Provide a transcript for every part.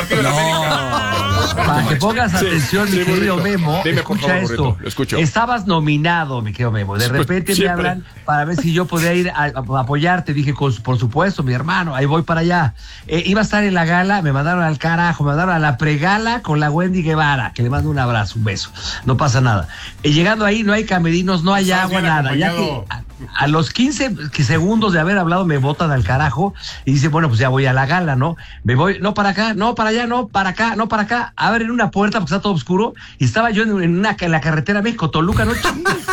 partido de la América. Para que pongas atención, mi querido burrito. Memo, Dime, por escucha favor, esto. burrito, lo escucho. Estabas nominado, mi querido Memo. De repente me hablan para ver si yo podía ir a apoyarte. Dije, por supuesto, mi hermano, ahí voy para allá. Iba a estar en la gala, me mandaron al carajo, me mandaron a la pregala con la Wendy Guevara, que le mando un abrazo, un beso. No pasa nada. Llegando ahí, no hay camerinos, no hay agua, nada. Ya que a los 15 segundos de haber hablado me botan al carajo y dice, bueno, pues ya voy a la gala, ¿no? Me voy, no para acá, no para allá, no para acá, no para acá. Abren una puerta porque está todo oscuro y estaba yo en la carretera México-Toluca, ¿no?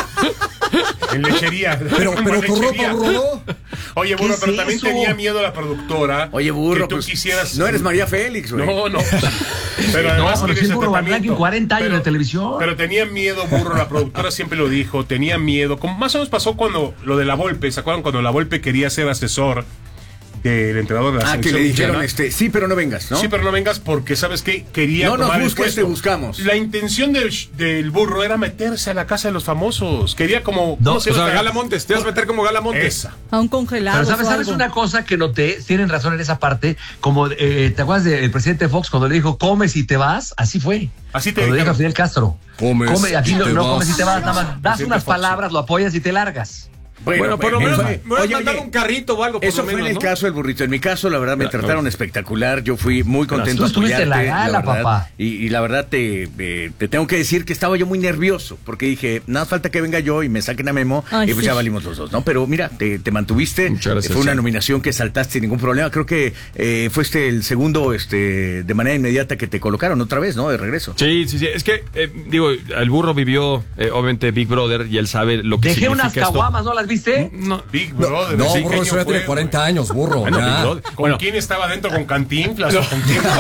En lechería. Pero tu ropa, burro. Oye, burro, ¿Qué pero es también eso? tenía miedo la productora. Oye, burro, que tú pues, quisieras. no eres María Félix, güey. No. Pero además pero tienes sí, burro, tratamiento. Van Ranking, 40 años de televisión. Pero tenía miedo, burro, la productora siempre lo dijo, tenía miedo. Como más o menos pasó cuando lo de la Volpe, ¿se acuerdan? Cuando la Volpe quería ser asesor del entrenador de la selección que le dijeron mexicana. sí, pero no vengas, ¿no? Sí, pero no vengas porque, ¿sabes qué? Quería No nos tomar el busques, puesto. te buscamos. La intención del burro era meterse a la casa de los famosos. Quería como... No, ¿cómo se llama? Gala Montes, te vas a meter como Gala Montes. Esa. A un congelado. Pero ¿sabes una cosa que noté? Tienen razón en esa parte. Como, ¿te acuerdas del presidente Fox cuando le dijo, comes y te vas? Así fue. Así te cuando dijo dijeron. a Fidel Castro. Comes Aquí y no te vas. comes y te vas, nada más. Das Presidente unas Fox. palabras, lo apoyas y te largas. Bueno, por lo menos me voy a Oye, mandar un carrito o algo, por Eso lo fue menos, en el ¿no? caso del burrito. En mi caso, la verdad, me trataron espectacular. Yo fui muy contento tú estuviste en la apoyarte, gala, verdad. papá. Y la verdad, te tengo que decir que estaba yo muy nervioso, porque dije, nada falta que venga yo y me saquen a Memo, Ay, y pues sí. ya valimos los dos, ¿no? Pero mira, te mantuviste. Muchas gracias, Fue una sí. nominación que saltaste sin ningún problema. Creo que fue el segundo, de manera inmediata que te colocaron otra vez, ¿no? De regreso. Sí. Es que, digo, el burro vivió, obviamente, Big Brother y él sabe lo que Dejé significa unas esto. caguamas, ¿no las viste? No, Big Brother. No, ¿sí? burro, ¿Qué eso año ya tiene fue, 40 güey? años, burro. Bueno, ya. Big Brother. ¿Con Bueno, quién estaba adentro? ¿Con Cantinflas o con quién?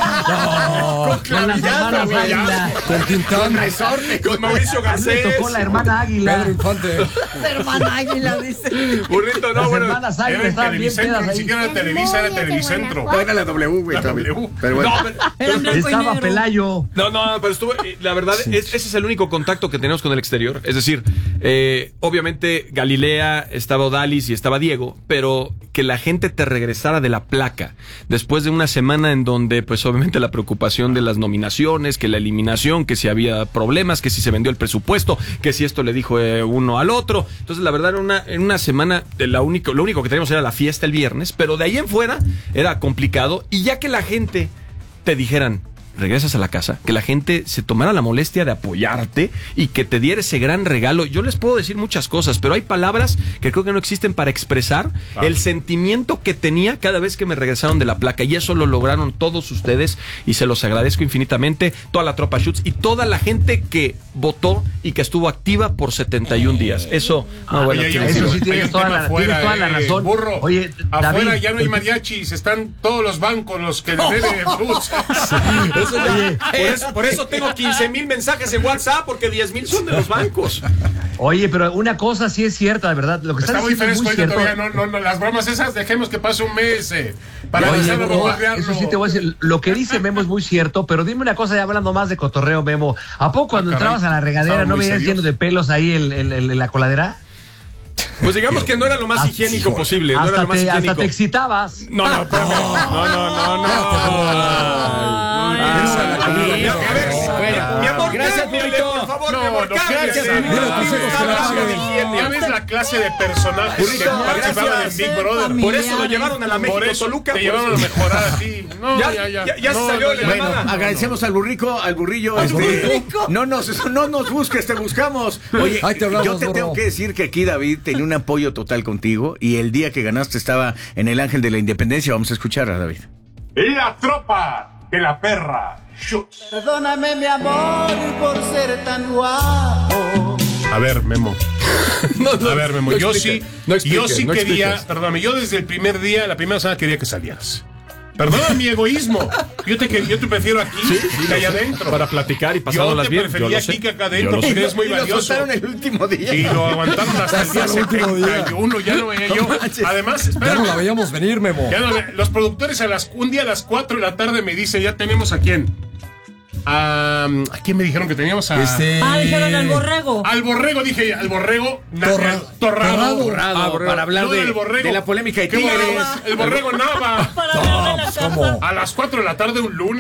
Con las hermanas Águila. Con Tintán. con Mauricio Me Garcés. tocó la hermana Águila. Pedro Infante. Hermana Águila, dice. Burrito, no, Las bueno. hermanas Águila Era el estaban bien Televicentro, pedas ni ahí. siquiera era Televisa, era Televicentro. No, era la W, güey. La también. W. Pero bueno. No, Era en blanco y Estaba negro. Pelayo. No, pero estuvo, la verdad, ese es el único contacto que tenemos con el exterior. Es decir, obviamente Galilea, estaba Odalis y estaba Diego, pero que la gente te regresara de la placa después de una semana en donde, pues obviamente la preocupación de las nominaciones, que la eliminación, que si había problemas, que si se vendió el presupuesto, que si esto le dijo uno al otro. Entonces, la verdad, en una semana, lo único que teníamos era la fiesta el viernes, pero de ahí en fuera era complicado. Y ya que la gente te dijeran, regresas a la casa, que la gente se tomara la molestia de apoyarte y que te diera ese gran regalo. Yo les puedo decir muchas cosas, pero hay palabras que creo que no existen para expresar el sentimiento que tenía cada vez que me regresaron de la placa, y eso lo lograron todos ustedes y se los agradezco infinitamente, toda la tropa Schutz y toda la gente que votó y que estuvo activa por 71 días. Eso, Oye, hay un eso sí tema- tienes hay un toda tema la- afuera, tienes toda la razón. Burro, Oye, afuera David, ya no hay mariachis, están todos los bancos los que le deben Schutz. Eso ya, por eso tengo 15,000 mensajes en WhatsApp, porque 10,000 son de los bancos. Oye, pero una cosa sí es cierta, de verdad. Lo que Está estás muy diciendo es fresco, muy ahorita cierto. todavía no, las bromas esas dejemos que pase un mes para Oye, empezar a burro, bombardearlo. eso sí te voy a decir. Lo que dice Memo es muy cierto, pero dime una cosa, ya hablando más de cotorreo, Memo. ¿A poco cuando caray, entrabas a la regadera estaban no muy veías serios. lleno de pelos ahí en la coladera? Pues digamos que no era lo más higiénico posible. No era lo más Hasta higiénico. te excitabas. No, espérame. Mi amor, Gracias, cámbiale, burrito. por favor, No, mi amor, no, cámbiale. fíjese. Mira, tus hijos que la paguen. Ya ves la clase de personajes que participaban en Big Brother. Por eso lo llevaron a la México Por eso Toluca. te llevaron a mejorar a ti. No, Ya se No, salió no, la ya. Bueno, llamada. agradecemos al burrillo. No nos busques, te buscamos. Oye, Ahí te hablamos, yo te burro. tengo que decir que aquí David tenía un apoyo total contigo y el día que ganaste estaba en el Ángel de la Independencia. Vamos a escuchar a David. La tropa de la perra Schutz. Perdóname, mi amor, por ser tan guapo. A ver, Memo. A ver, Memo, yo sí quería, expliques. perdóname, yo desde el primer día, la primera semana quería que salieras. Perdona mi egoísmo. Yo te prefiero aquí que allá adentro. Para platicar y Yo pasándolas te bien. prefería aquí que acá adentro porque eres muy Y lo valioso. soltaron el último día. Y lo aguantaron hasta el día Hasta el último día. 71, ya no veía yo. Además, Ya no espérame, la veíamos venir, Memo. los productores un día a las 4 de la tarde me dicen, ya tenemos a quién. ¿A quién me dijeron que teníamos? Dijeron al borrego. Al borrego, dije, al borrego Torrado. Para hablar No, del borrego. de la polémica de ¿Qué Tigres. borrego? El borrego Nava. Para hablar de la ¿cómo? casa. A las 4 de la tarde un lunes.